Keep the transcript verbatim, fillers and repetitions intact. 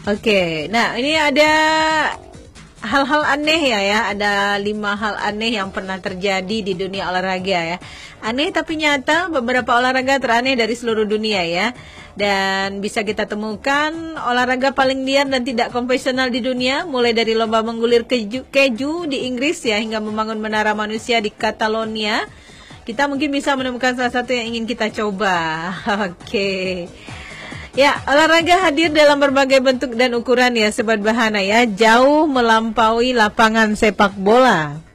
Oke, nah ini ada hal-hal aneh ya ya, ada lima hal aneh yang pernah terjadi di dunia olahraga ya. Aneh tapi nyata, beberapa olahraga teraneh dari seluruh dunia ya. Dan bisa kita temukan olahraga paling liar dan tidak konvensional di dunia, mulai dari lomba menggulir keju, keju di Inggris ya, hingga membangun menara manusia di Catalonia. Kita mungkin bisa menemukan salah satu yang ingin kita coba. Oke. Ya, olahraga hadir dalam berbagai bentuk dan ukuran ya, Sobat Bahana ya, jauh melampaui lapangan sepak bola.